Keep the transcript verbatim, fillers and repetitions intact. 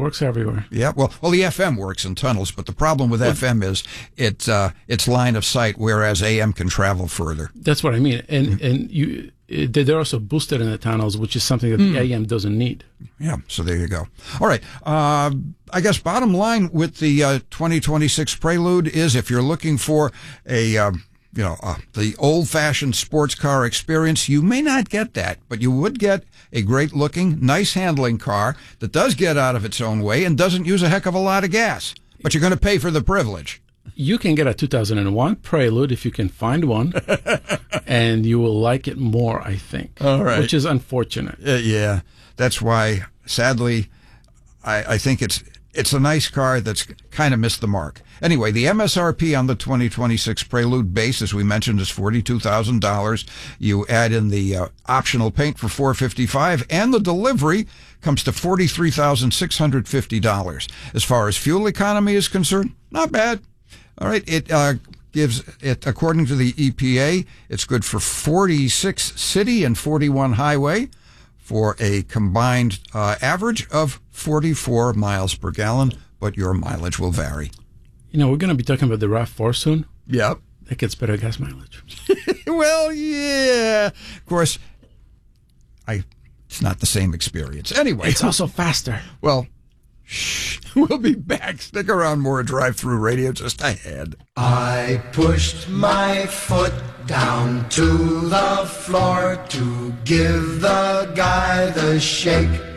works everywhere. Yeah, well, well, the F M works in tunnels, but the problem with well, F M is it uh, it's line of sight, whereas A M can travel further. That's what I mean, and mm-hmm. and you it, they're also boosted in the tunnels, which is something that mm. the A M doesn't need. Yeah, so there you go. All right, uh, I guess bottom line with the uh, twenty twenty-six Prelude is if you're looking for a uh, you know uh, the old-fashioned sports car experience, you may not get that, but you would get a great-looking, nice-handling car that does get out of its own way and doesn't use a heck of a lot of gas. But you're going to pay for the privilege. You can get a two thousand one Prelude if you can find one, and you will like it more, I think. All right. Which is unfortunate. Uh, yeah, that's why, sadly, I, I think it's it's a nice car that's kind of missed the mark. Anyway, the M S R P on the twenty twenty-six Prelude base, as we mentioned, is forty-two thousand dollars. You add in the uh, optional paint for four hundred fifty-five dollars, and the delivery comes to forty-three thousand six hundred fifty dollars. As far as fuel economy is concerned, not bad. All right, it uh, gives it, according to the E P A, it's good for forty-six city and forty-one highway, for a combined uh, average of forty-four miles per gallon, but your mileage will vary. You know, we're going to be talking about the RAV four soon. Yep. That gets better gas mileage. Well, yeah. Of course, I it's not the same experience. Anyway. It's also faster. Well, shh. We'll be back. Stick around, more drive-through radio just ahead. I pushed my foot down to the floor to give the guy the shake.